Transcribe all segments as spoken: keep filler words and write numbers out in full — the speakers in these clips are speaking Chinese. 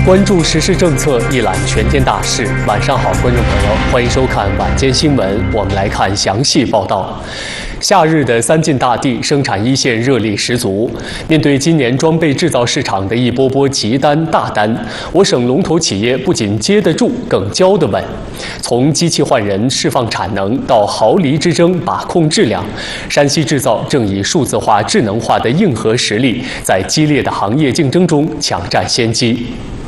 关注时事政策，一览全天大事。晚上好，观众朋友，欢迎收看晚间新闻。我们来看详细报道。夏日的三晋大地，生产一线热力十足。面对今年装备制造市场的一波波急单大单，我省龙头企业不仅接得住，更交得稳。从机器换人释放产能到毫厘之争把控质量，山西制造正以数字化、智能化的硬核实力，在激烈的行业竞争中抢占先机。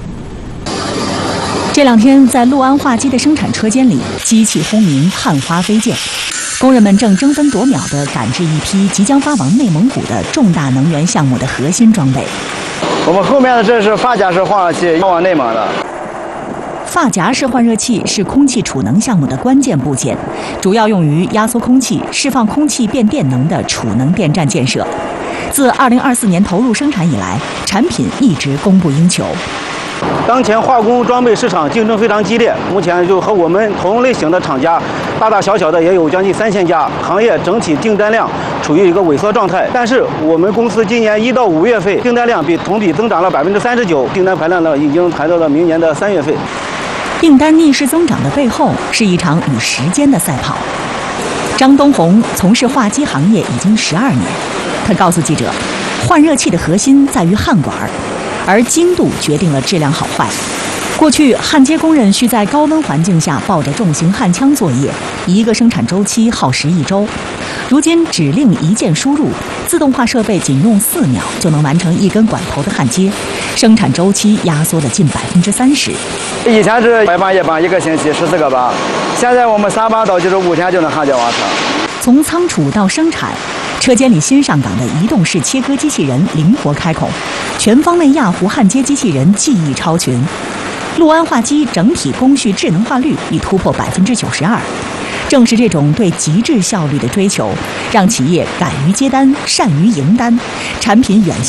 这两天，在六安化机的生产车间里，机器轰鸣，焊花飞溅，工人们正争分夺秒地赶制一批即将发往内蒙古的重大能源项目的核心装备。 我们后面的这是发夹式换热器，要往内蒙的。 发夹式换热器是空气储能项目的关键部件，主要用于压缩空气、释放空气变电能的储能电站建设。自二零二四年投入生产以来，产品一直供不应求。 当前化工装备市场竞争非常激烈，目前就和我们同类型的厂家，大大小小的也有将近三千家，行业整体订单量处于一个萎缩状态。但是我们公司今年一到五月份订单量比同比增长了百分之三十九，订单排量呢已经排到了明年的三月份。 订单逆势增长的背后是一场与时间的赛跑。张东红从事化机行业已经十二年，他告诉记者，换热器的核心在于焊管，而精度决定了质量好坏。过去焊接工人需在高温环境下抱着重型焊枪作业，一个生产周期耗时一周。如今指令一键输入，自动化设备仅用四秒就能完成一根管头的焊接，生产周期压缩了近百分之三十。 以前是白板一板一个星期十四个板，现在我们三板到就是五天就能焊接完成。 从仓储到生产，车间里新上岗的移动式切割机器人灵活开孔，全方位压糊焊接机器人技艺超群。六安化机整体工序智能化率已突破百分之九十二。正是这种对极致效率的追求，让企业敢于接单、善于赢单，产品远